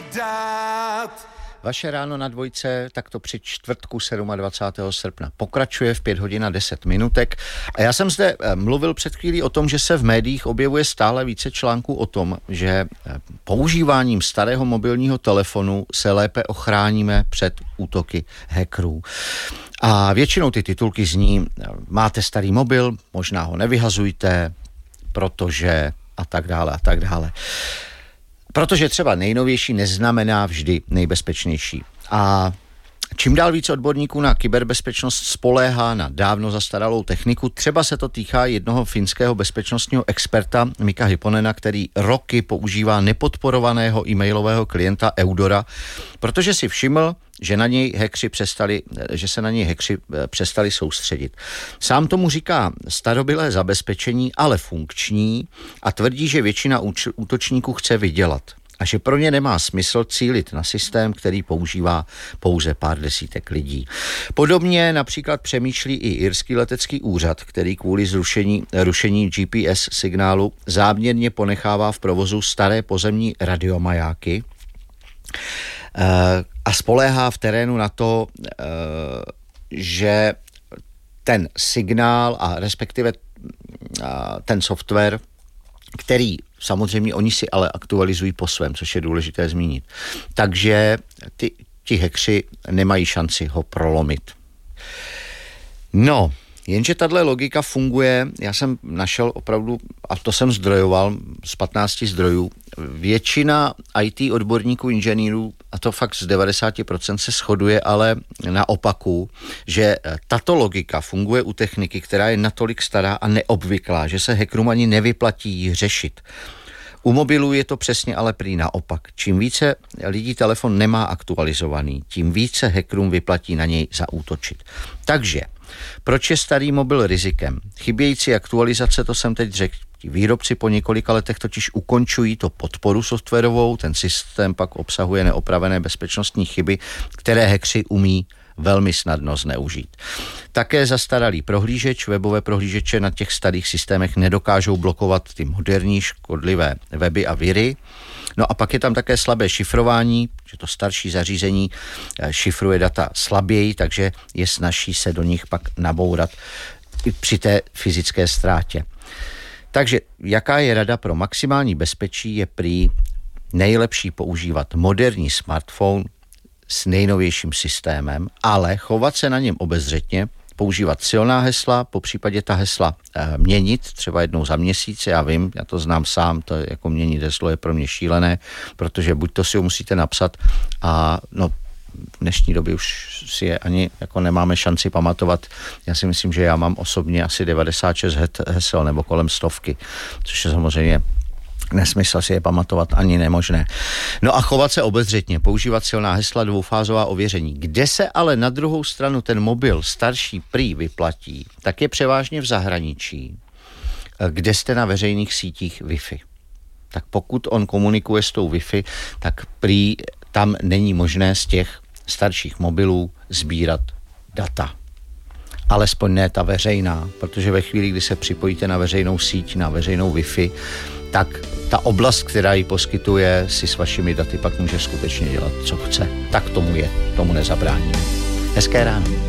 dát. Vaše ráno na dvojce takto při čtvrtku 27. srpna pokračuje v 5:10. A já jsem zde mluvil před chvílí o tom, že se v médiích objevuje stále více článků o tom, že používáním starého mobilního telefonu se lépe ochráníme před útoky hackerů. A většinou ty titulky zní: máte starý mobil, možná ho nevyhazujte, protože a tak dále a tak dále. Protože třeba nejnovější neznamená vždy nejbezpečnější. A čím dál víc odborníků na kyberbezpečnost spoléhá na dávno zastaralou techniku. Třeba se to týká jednoho finského bezpečnostního experta Mika Hyponena, který roky používá nepodporovaného e-mailového klienta Eudora, protože si všiml, že se na něj hackři přestali soustředit. Sám tomu říká starobylé zabezpečení, ale funkční, a tvrdí, že většina útočníků chce vydělat a že pro ně nemá smysl cílit na systém, který používá pouze pár desítek lidí. Podobně například přemýšlí i irský letecký úřad, který kvůli rušení GPS signálu záměrně ponechává v provozu staré pozemní radiomajáky a spoléhá v terénu na to, že ten signál a respektive ten software, který samozřejmě oni si ale aktualizují po svém, což je důležité zmínit. Takže ti hackři nemají šanci ho prolomit. No, jenže tahle logika funguje, já jsem našel opravdu, a to jsem zdrojoval z 15 zdrojů, většina IT odborníků, inženýrů, a to fakt z 90% se shoduje, ale na opaku, že tato logika funguje u techniky, která je natolik stará a neobvyklá, že se hackerům ani nevyplatí ji řešit. U mobilů je to přesně ale prý naopak. Čím více lidí telefon nemá aktualizovaný, tím více hackerům vyplatí na něj zaútočit. Takže proč je starý mobil rizikem? Chybějící aktualizace, to jsem teď řekl. Výrobci po několika letech totiž ukončují to podporu softwarovou, ten systém pak obsahuje neopravené bezpečnostní chyby, které hackři umí velmi snadno zneužít. Také zastaralý prohlížeč, webové prohlížeče na těch starých systémech nedokážou blokovat ty moderní škodlivé weby a viry. No a pak je tam také slabé šifrování, že to starší zařízení šifruje data slaběji, takže je snazší se do nich pak nabourat i při té fyzické ztrátě. Takže jaká je rada pro maximální bezpečí? Je prý nejlepší používat moderní smartphone s nejnovějším systémem, ale chovat se na něm obezřetně, používat silná hesla, popřípadě ta hesla měnit třeba jednou za měsíc. Já vím, já to znám sám, to jako měnit heslo je pro mě šílené, protože buď to si ho musíte napsat a v dnešní době už si je ani jako nemáme šanci pamatovat. Já si myslím, že já mám osobně asi 96 hesel nebo kolem 100, což je samozřejmě nesmysl si je pamatovat, ani nemožné. No a chovat se obezřetně, používat silná hesla, dvoufázová ověření. Kde se ale na druhou stranu ten mobil starší prý vyplatí, tak je převážně v zahraničí, kde jste na veřejných sítích Wi-Fi. Tak pokud on komunikuje s tou Wi-Fi, tak prý tam není možné z těch starších mobilů sbírat data. Alespoň ne ta veřejná, protože ve chvíli, kdy se připojíte na veřejnou síť, na veřejnou Wi-Fi, tak ta oblast, která ji poskytuje, si s vašimi daty pak může skutečně dělat, co chce. Tak tomu je, tomu nezabráníme. Hezké ráno.